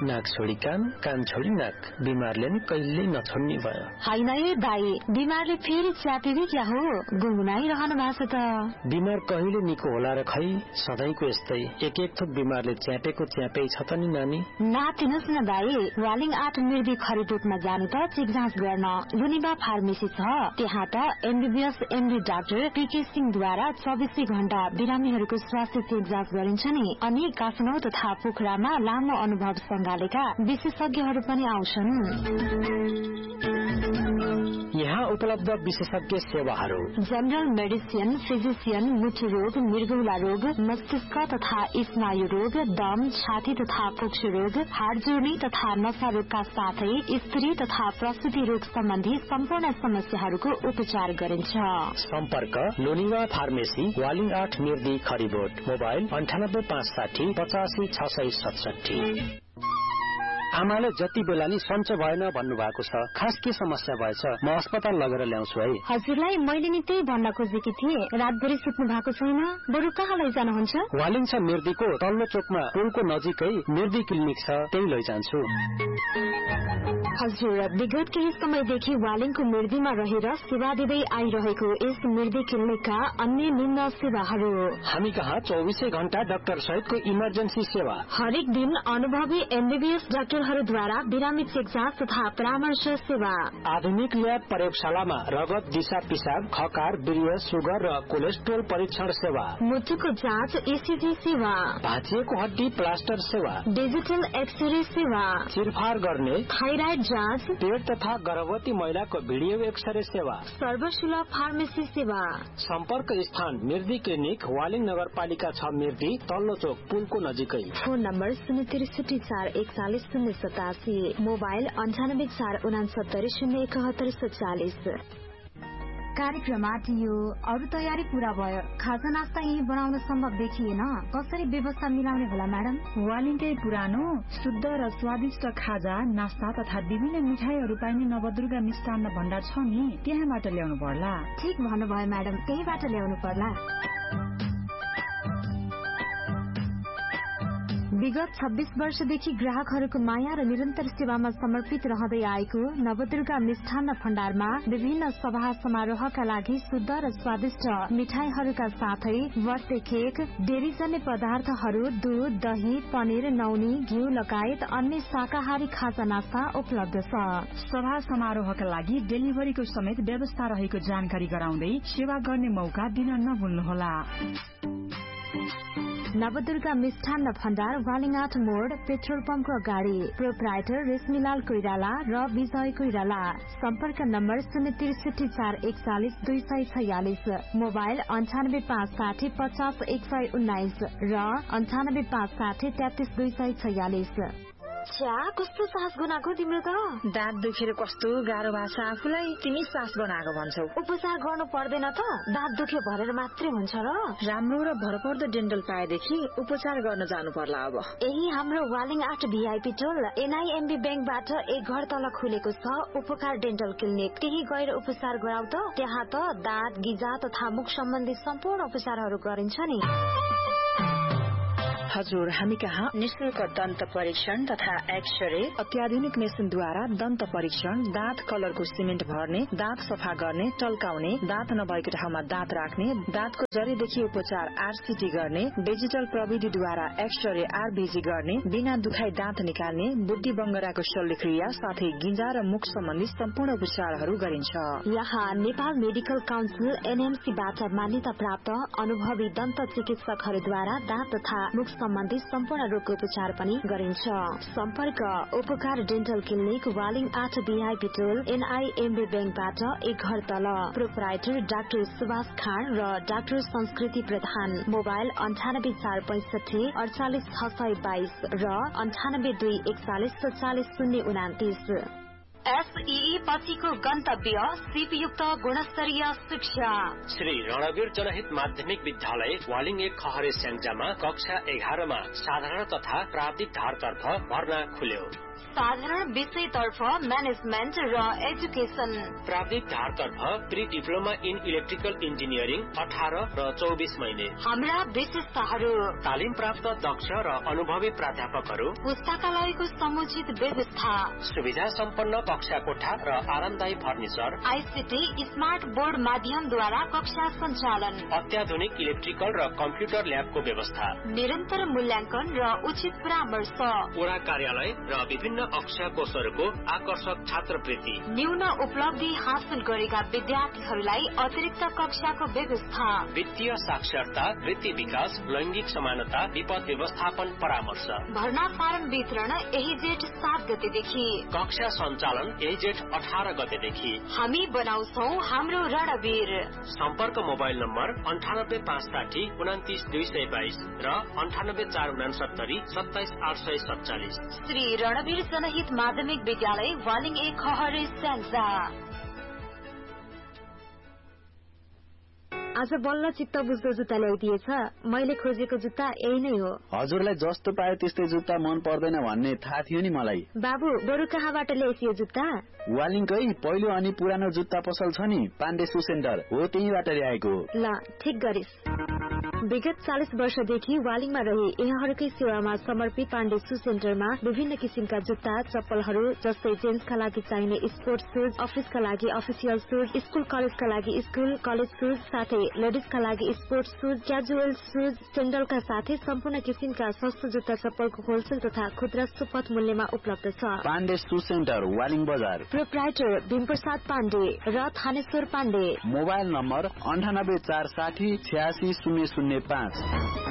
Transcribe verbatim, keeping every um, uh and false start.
नाक छोडी कान, कान छोडी नाक, बिमारले नि कहिल्यै नछोड्ने भयो। होइन ए दाई, बिमारले फेरि च्यापेको क्या हो, गुनगुनाइरहनु भएको छ त। बिमार कहिले निको होला र खै, सधैँको यस्तै एक एक थोक बिमारले च्यापेको च्यापै छ त नि नानी। नातिनुहोस् न दाई, वालिङ आठ मिर्दी खरिदोटमा जानु त चेक जाँच गर्न लुनिबा फार्मेसी छ। त्यहाँ त एमबीबीएस एमडी डाक्टर पीके सिंहद्वारा चौबिसै घण्टा बिरामीहरूको स्वास्थ्य चेक जाँच गरिन्छ नि। अनि काठमाडौँ तथा पोखरामा लामो अनुभव सँगालेका विशेषज्ञहरू पनि आउँछन्। यहाँ उपलब्ध विशेषज्ञ सेवाहरू: जनरल मेडिसिन, फिजिशियन, मुटु रोग, मृगौला रोग, मस्तिष्क तथा स्नायु रोग, दम, छाती तथा फोक्सो रोग, हाड जोर्नी तथा नशा रोगका साथै स्त्री तथा प्रसूति रोग सम्बन्धी सम्पूर्ण समस्याहरूको उपचार गरिन्छ। सम्पर्क लोनिवा फार्मेसी, वालिङ आठ मिर्दी खरिबोट। मोबाइल अन्ठानब्बे पाँच साठी पचासी छ सय सतसठी। आमाले जति बेला नि सन्चो भएन भन्नु भएको छ, खास के समस्या भएछ? म अस्पताल लगेर ल्याउँछु है। हजुरलाई मैले नि त्यही भन्न खोजेकी थिएँ, रातभरि सुत्नु भएको छैन, बरु कहाँ लैजानुहुन्छ? वालिङ छ मिर्दीको तल्लो चोकमा पुलको नजिकै मिर्दी क्लिनिक छ, त्यही लैजान्छु। हजुर, विगत केही समयदेखि वालिङको मिर्दीमा रहेर सेवा दिँदै आइरहेको यस मिर्दी क्लिनिकका अन्य निम्न सेवाहरू: हामी कहाँ चौबीसै घण्टा डाक्टर सहितको इमर्जेन्सी सेवा, हरेक दिन अनुभवी एमबीबीएस डाक्टरहरूद्वारा बिरामी चेक जाँच तथा परामर्श सेवा, आधुनिक ल्याब प्रयोगशालामा रगत, दिशा पिसाब, खकार, वीर्य, सुगर र कोलेस्ट्रोल परीक्षण सेवा, मुटुको जाँच, ईसीजी सेवा, भाँचिएको हड्डी प्लास्टर सेवा, डिजिटल एक्सरे सेवा, चिरफार गर्ने, थाइराइड जाँच, पेट तथा गर्भवती महिलाको भिडियो एक्सरे सेवा, सर्वसुलभ फार्मेसी सेवा। सम्पर्क स्थान मिर्दी क्लिनिक, वालिङ नगरपालिका छ मिर्दी, तल्लो चोक पुलको नजिकै। फोन नम्बर शून्य त्रिसठी चार एकचालिस शून्य सतासी, मोबाइल अन्ठानब्बे चार उनासत्तरी शून्य एकहत्तर सत्तालिस। कार्यक्रम आटियो, अरू तयारी पूरा भयो, खाजा नास्ता यही बनाउन सम्भव देखिएन, कसरी व्यवस्था मिलाउने होला म्याडम? वालिङकै पुरानो शुद्ध र स्वादिष्ट खाजा, नास्ता तथा विभिन्न मिठाईहरू पाइने नवदुर्गा मिष्टान्न भण्डार छ नि, त्यहाँबाट ल्याउनु पर्ला। ठिक भन्नुभयो म्याडम, त्यहीबाट ल्याउनु पर्ला। विगत छब्बीस वर्षदेखि ग्राहकहरूको माया र निरन्तर सेवामा समर्पित रहँदै आएको नवदुर्गा मिष्ठान्न भण्डारमा विभिन्न सभा समारोहका लागि शुद्ध र स्वादिष्ट मिठाईहरूका साथै बर्थडे केक, डेरीजन्य पदार्थहरू, दूध, दही, पनिर, नौनी, घिउ लगायत अन्य शाकाहारी खाजा नास्ता उपलब्ध छ। सभा समारोहका लागि डेलिभरीको समेत व्यवस्था रहेको जानकारी गराउँदै सेवा गर्ने मौका दिन नभुल्नुहोला। नवदुर्गा मिष्ठान्न भण्डार, वालिङ आठ मोड, पेट्रोल पम्पको अगाडि। प्रोप्राइटर रेशमीलाल कोइराला र विजय कोइराला। सम्पर्क नम्बर शून्य त्रिसठी चार एकचालिस दुई सय छयालिस, मोबाइल अन्ठानब्बे पाँच साठी पचास एक सय उन्नाइस र अन्ठानब्बे पाँच साठी तेत्तिस दुई सय छयालिस। छ्या, कस्तो सास बनाएको तिम्रो त? दाँत दुखेर कस्तो गाह्रो भएको छ आफूलाई, तिमी सास बनाएको भन्छौ। उपचार गर्नु पर्दैन त? दाँत दुख्यो भनेर मात्रै हुन्छ र? राम्रो र भरपर्दो डेन्टल पाएदेखि उपचार गर्न जानु पर्ला अब। यही हाम्रो वालिङ आठ भीआईपी टोल एनआईएमबी ब्याङ्कबाट एक घर तल खुलेको छ उपकार डेन्टल क्लिनिक। त्यही गएर उपचार गराउ त। त्यहाँ त दाँत, गिजा तथा मुख सम्बन्धी सम्पूर्ण उपचारहरू गरिन्छ नि। हजुर, हामी कहाँ निशुल्क दन्त परीक्षण तथा एक्सरे, अत्याधुनिक मेसिनद्वारा दन्त परीक्षण, दाँत कलरको सिमेन्ट भर्ने, दाँत सफा गर्ने, टल्काउने, दाँत नभएको ठाउँमा दाँत राख्ने, दाँतको जरीदेखि उपचार आरसीटी गर्ने, डिजिटल प्रविधिद्वारा एक्सरे आरबीजी गर्ने, बिना दुखाई दाँत निकाल्ने, बुद्धि बंगराको शल्यक्रिया साथै गिजा र मुख सम्बन्धी सम्पूर्ण उपचारहरू गरिन्छ। यहाँ नेपाल मेडिकल काउन्सिल एनएमसीबाट मान्यता प्राप्त अनुभवी दन्त चिकित्सकहरूद्वारा दाँत तथा मुख सम्बन्धी सम्पूर्ण रोगको उपचार पनि गरिन्छ। सम्पर्क उपकार डेन्टल क्लिनिक, वालिङ आठ भीआईपी टोल एनआईएमबी ब्याङ्कबाट एक घर तल। प्रोप्राइटर डाक्टर सुभाष खान र डाक्टर संस्कृति प्रधान। मोबाइल अन्ठानब्बे चार पैंसठी अडचालिस छ सय बाइस र अन्ठानब्बे दुई एकचालिस सत्तालिस शून्य उनातिस। एसईई पछिको गन्तव्य सिपयुक्त गुणस्तरीय शिक्षा। श्री रणवीर जनहित माध्यमिक विद्यालय वालिङ एक खहरे स्याङ्जामा कक्षा एघारमा साधारण तथा प्राविधिक धारतर्फ भर्ना खुल्यो। साधारण विषयतर्फ म्यानेजमेन्ट र एजुकेसन, प्राविधिक धारतर्फ pre diploma in electrical engineering अठार र चौबिस महिने। हाम्रा विशेषताहरू: तालिम प्राप्त दक्ष र अनुभवी प्राध्यापकहरू, पुस्तकालयको समुचित व्यवस्था, सुविधा सम्पन्न कक्षा कोठा र आरामदायी फर्निचर, आईसीटी स्मार्ट बोर्ड माध्यमद्वारा कक्षा सञ्चालन, अत्याधुनिक इलेक्ट्रिकल र कम्प्युटर ल्याबको व्यवस्था, निरन्तर मूल्याङ्कन र उचित परामर्श, वडा कार्यालय र विभिन्न अक्षय कोषहरूको आकर्षक छात्रवृत्ति, न्यून उपलब्धि हासिल गरेका विद्यार्थीहरूलाई अतिरिक्त कक्षाको व्यवस्था, वित्तीय साक्षरता, वृत्ति विकास, लैंगिक समानता, विपद व्यवस्थापन परामर्श। भर्ना फारम वितरण यही जेठ सात गतेदेखि, कक्षा सञ्चालन यही जेठ अठार गतेदेखि। हामी बनाउँछौ हाम्रो रणवीर। सम्पर्क मोबाइल नम्बर अन्ठानब्बे पाँच साठी उन्तिस दुई सय बाइस र अन्ठानब्बे चार उनासत्तरी सत्ताइस आठ सय सत्तालिस। श्री रणवीर जनहित माध्यमिक विद्यालय वालिङ एक खहरे स्याङ्जा। आज बल्ल चित्त बुझ्दो जुत्ता ल्याइदिएछ। मैले खोजेको जुत्ता यही नै हो। हजुरलाई जस्तो पाए त्यस्तै जुत्ता मन पर्दैन भन्ने थाहा थियो नि मलाई। बाबु बरु कहाँबाट ल्याइस यो जुत्ता? वालिङकै पहिलो अनि पुरानो जुत्ता पसल छ नि, पाण्डे सु सेन्टर हो, त्यहीबाट ल्याएको। ल ठिक गरिस। विगत चालिस वर्षदेखि वालिङमा रही यहाँहरूकै सेवामा समर्पित पाण्डे सु सेन्टरमा विभिन्न किसिमका जुत्ता चप्पलहरू जस्तै जेन्ट्सका लागि चाहिने स्पोर्ट्स सुज, अफिसका लागि अफिसियल सुज, स्कुल कलेजका लागि स्कुल कलेज सुज, साथै लेडिजका लागि स्पोर्ट्स सुज, क्याजुअल सुज, सेन्डलका साथै सम्पूर्ण किसिमका सस्तो जुत्ता चप्पलको होलसेल तथा खुद्रा सुपथ मूल्यमा उपलब्ध छ। पाण्डे सु सेन्टर वालिङ बजार। प्रोप्राइटर भीमप्रसाद पाण्डे र थानेश्वर पाण्डे। मोबाइल नम्बर अन्ठानब्बे चार साठी छ्यासी शून्य शून्य पाँच।